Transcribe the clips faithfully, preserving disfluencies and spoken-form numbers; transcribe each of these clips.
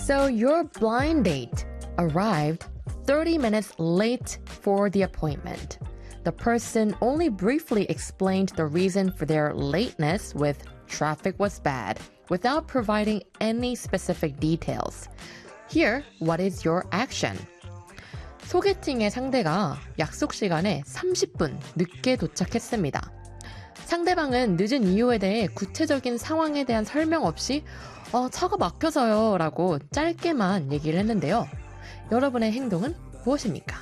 So your blind date arrived thirty minutes late for the appointment. The person only briefly explained the reason for their lateness with traffic was bad without providing any specific details. Here, what is your action? 소개팅의 상대가 약속 시간에 삼십 분 늦게 도착했습니다. 상대방은 늦은 이유에 대해 구체적인 상황에 대한 설명 없이 어, 차가 막혀서요 라고 짧게만 얘기를 했는데요. 여러분의 행동은 무엇입니까?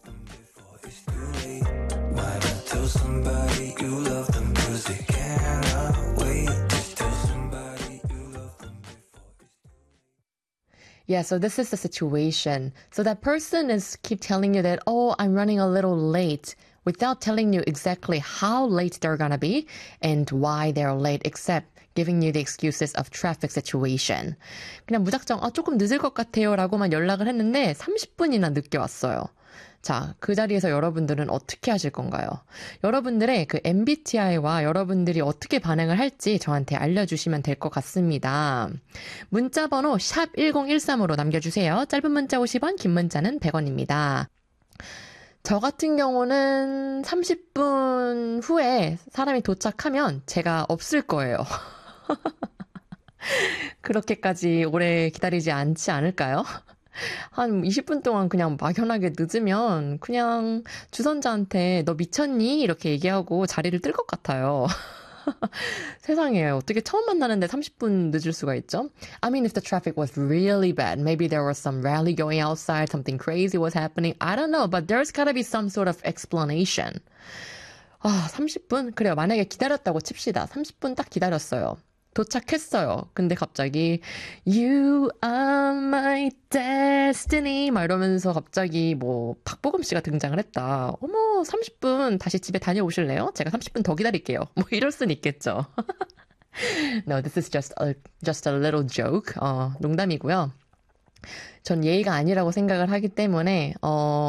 Yeah, so this is the situation. So that person is keep telling you that, oh, I'm running a little late without telling you exactly how late they're gonna be and why they're late, except giving you the excuses of traffic situation. 그냥 무작정 아, 조금 늦을 것 같아요 라고만 연락을 했는데 삼십 분이나 늦게 왔어요. 자, 그 자리에서 여러분들은 어떻게 하실 건가요? 여러분들의 그 엠비티아이와 여러분들이 어떻게 반응을 할지 저한테 알려주시면 될 것 같습니다. 문자 번호 샵 일공일삼으로 남겨주세요. 짧은 문자 오십 원, 긴 문자는 백 원입니다. 저 같은 경우는 삼십 분 후에 사람이 도착하면 제가 없을 거예요. 그렇게까지 오래 기다리지 않지 않을까요? 한 이십 분 동안 그냥 막연하게 늦으면 그냥 주선자한테 너 미쳤니? 이렇게 얘기하고 자리를 뜰 것 같아요. 세상에 어떻게 처음 만나는데 삼십 분 늦을 수가 있죠? I mean, if the traffic was really bad, maybe there was some rally going outside, something crazy was happening, I don't know, but there's gotta be some sort of explanation. 아, 삼십 분? 그래요. 만약에 기다렸다고 칩시다. 삼십 분 딱 기다렸어요. 도착했어요. 근데 갑자기 You are my destiny 막 이러면서 갑자기 뭐 박보검 씨가 등장을 했다. 어머 삼십 분 다시 집에 다녀오실래요? 제가 삼십 분 더 기다릴게요. 뭐 이럴 순 있겠죠. No, this is just a, just a little joke. 어, 농담이고요. 전 예의가 아니라고 생각을 하기 때문에 어